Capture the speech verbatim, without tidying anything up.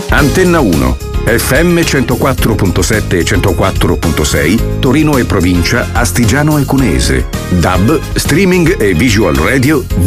Antenna uno, F M centoquattro virgola sette e centoquattro virgola sei, Torino e provincia, Astigiano e Cunese. D A B, streaming e visual radio